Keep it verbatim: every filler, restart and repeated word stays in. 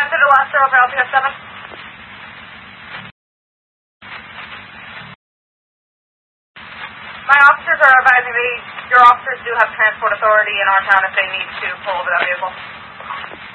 to the last zero for L P S seven. My officers are advising me your officers do have transport authority in our town if they need to pull over that vehicle.